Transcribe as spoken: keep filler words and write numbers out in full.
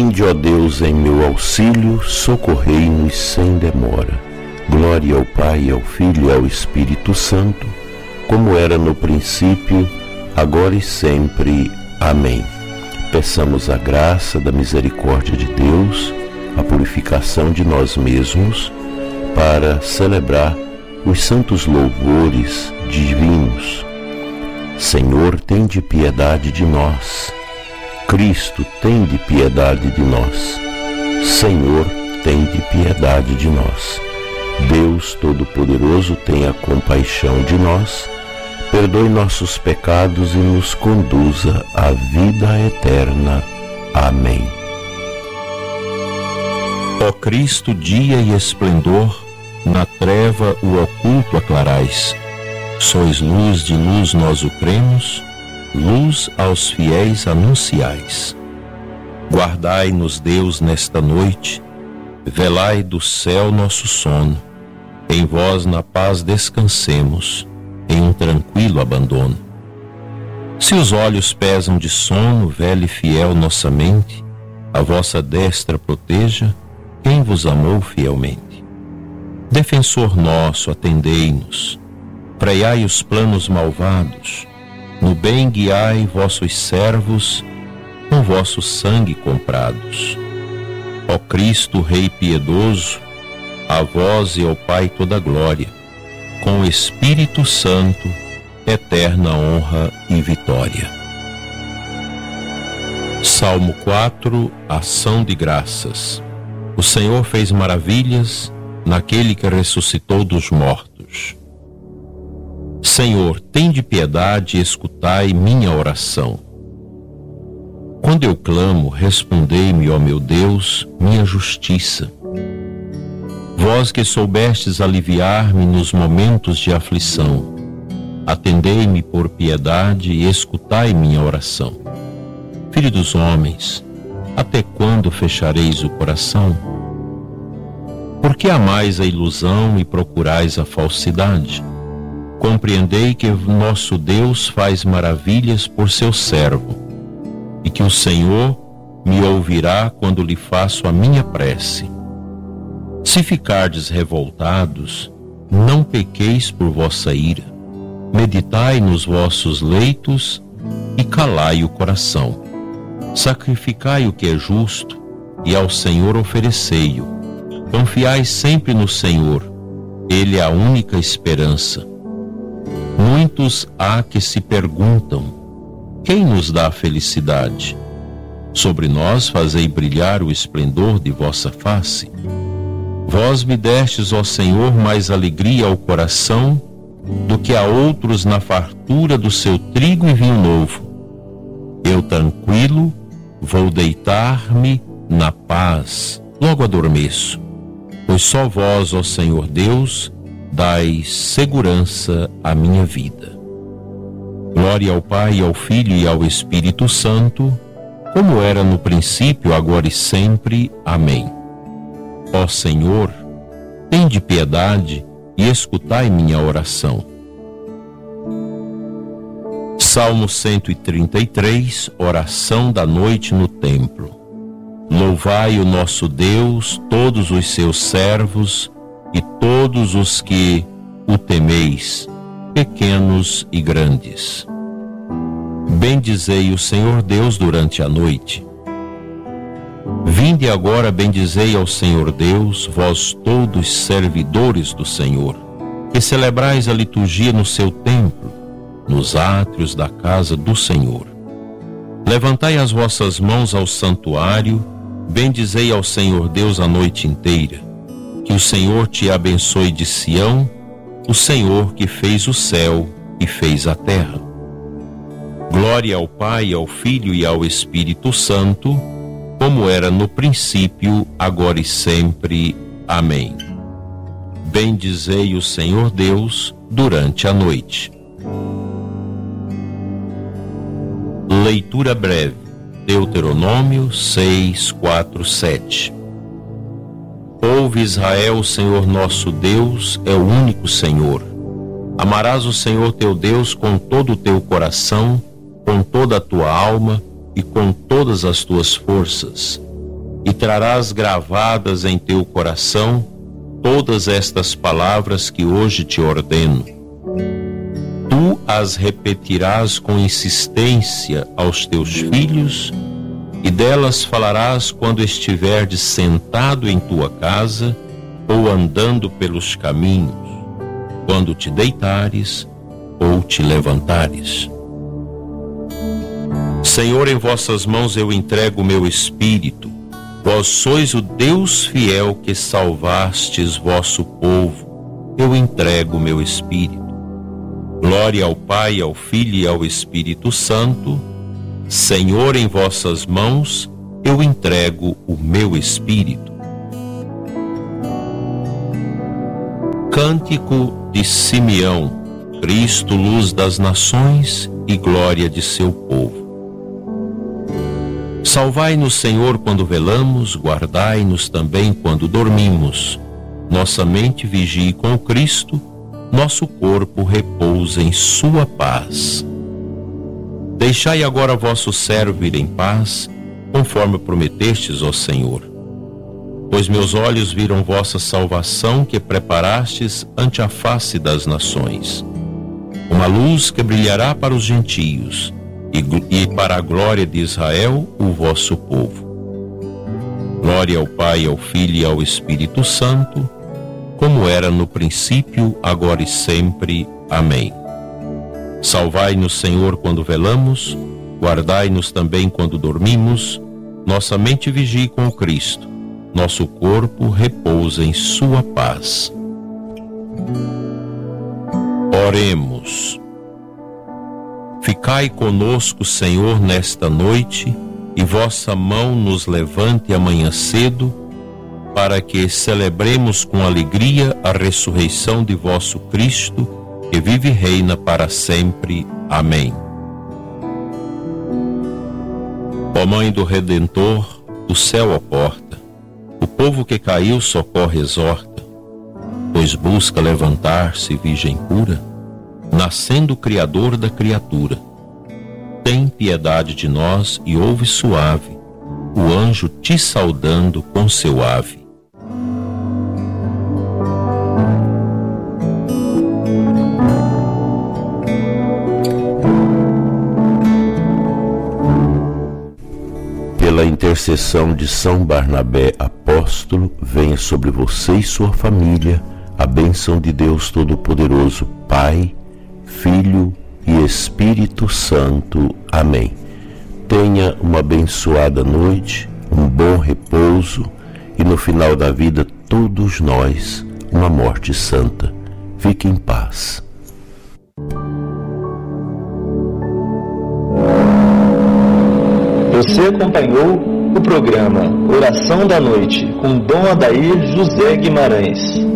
Vinde, ó Deus, em meu auxílio, socorrei-nos sem demora. Glória ao Pai, ao Filho e ao Espírito Santo, como era no princípio, agora e sempre. Amém. Peçamos a graça da misericórdia de Deus, a purificação de nós mesmos, para celebrar os santos louvores divinos. Senhor, tende piedade de nós. Cristo, tende piedade de nós. Senhor, tende piedade de nós. Deus Todo-Poderoso, tenha compaixão de nós, perdoe nossos pecados e nos conduza à vida eterna. Amém. Ó Cristo, dia e esplendor, na treva o oculto aclarais. Sois luz de luz, nós o cremos, luz aos fiéis anunciais. Guardai-nos, Deus, nesta noite, velai do céu nosso sono. Em vós na paz descansemos, em um tranquilo abandono. Se os olhos pesam de sono, vele fiel nossa mente, a vossa destra proteja quem vos amou fielmente. Defensor nosso, atendei-nos, freai os planos malvados, no bem guiai vossos servos, com vosso sangue comprados. Ó Cristo, Rei piedoso, a vós e ao Pai toda glória, com o Espírito Santo, eterna honra e vitória. Salmo quatro, Ação de Graças. O Senhor fez maravilhas naquele que ressuscitou dos mortos. Senhor, tende piedade e escutai minha oração. Quando eu clamo, respondei-me, ó meu Deus, minha justiça. Vós que soubestes aliviar-me nos momentos de aflição, atendei-me por piedade e escutai minha oração. Filho dos homens, até quando fechareis o coração? Por que amais a ilusão e procurais a falsidade? Compreendei que nosso Deus faz maravilhas por seu servo, e que o Senhor me ouvirá quando lhe faço a minha prece. Se ficardes revoltados, não pequeis por vossa ira. Meditai nos vossos leitos e calai o coração. Sacrificai o que é justo e ao Senhor oferecei-o. Confiai sempre no Senhor, Ele é a única esperança. Muitos há que se perguntam: quem nos dá a felicidade? Sobre nós fazei brilhar o esplendor de vossa face. Vós me destes, ó Senhor, mais alegria ao coração do que a outros na fartura do seu trigo e vinho novo. Eu, tranquilo, vou deitar-me na paz, logo adormeço, pois só vós, ó Senhor Deus, dais segurança à minha vida. Glória ao Pai, ao Filho e ao Espírito Santo, como era no princípio, agora e sempre. Amém. Ó Senhor, tende piedade e escutai minha oração. Salmo cento e trinta e três, Oração da noite no templo. Louvai o nosso Deus, todos os seus servos e todos os que o temeis, pequenos e grandes. Bendizei o Senhor Deus durante a noite. Vinde agora, bendizei ao Senhor Deus, vós todos servidores do Senhor, que celebrais a liturgia no seu templo, nos átrios da casa do Senhor. Levantai as vossas mãos ao santuário, bendizei ao Senhor Deus a noite inteira. Que o Senhor te abençoe de Sião, o Senhor que fez o céu e fez a terra. Glória ao Pai, ao Filho e ao Espírito Santo, como era no princípio, agora e sempre. Amém. Bendizei o Senhor Deus durante a noite. Leitura breve. Deuteronômio seis, quatro, sete. Ouve, Israel, o Senhor nosso Deus é o único Senhor. Amarás o Senhor teu Deus com todo o teu coração, com toda a tua alma e com todas as tuas forças. e trarás gravadas em teu coração todas estas palavras que hoje te ordeno. Tu as repetirás com insistência aos teus filhos, e delas falarás quando estiveres sentado em tua casa ou andando pelos caminhos, quando te deitares ou te levantares. Senhor, em vossas mãos eu entrego o meu espírito. Vós sois o Deus fiel que salvastes vosso povo. Eu entrego o meu espírito. Glória ao Pai, ao Filho e ao Espírito Santo. Senhor, em vossas mãos eu entrego o meu espírito. Cântico de Simeão. Cristo, luz das nações e glória de seu povo. Salvai-nos, Senhor, quando velamos, guardai-nos também quando dormimos. Nossa mente vigie com Cristo, nosso corpo repousa em sua paz. Deixai agora vosso servo ir em paz, conforme prometestes, ó Senhor. Pois meus olhos viram vossa salvação que preparastes ante a face das nações. Uma luz que brilhará para os gentios, e, e para a glória de Israel, o vosso povo. Glória ao Pai, ao Filho e ao Espírito Santo, como era no princípio, agora e sempre. Amém. Salvai-nos, Senhor, quando velamos, guardai-nos também quando dormimos, nossa mente vigie com o Cristo, nosso corpo repousa em sua paz. Oremos. Ficai conosco, Senhor, nesta noite, e vossa mão nos levante amanhã cedo, para que celebremos com alegria a ressurreição de vosso Cristo, que vive e reina para sempre. Amém. Ó Mãe do Redentor, o céu a porta, o povo que caiu socorre e exorta, pois busca levantar-se virgem pura, nascendo o Criador da criatura. Tem piedade de nós e ouve suave o anjo te saudando com seu ave. Pela intercessão de São Barnabé apóstolo, venha sobre você e sua família a bênção de Deus Todo-Poderoso, Pai, Filho e Espírito Santo. Amém. Tenha uma abençoada noite, um bom repouso e no final da vida todos nós uma morte santa. Fique em paz. Você acompanhou o programa Oração da Noite com Dom Adair José Guimarães.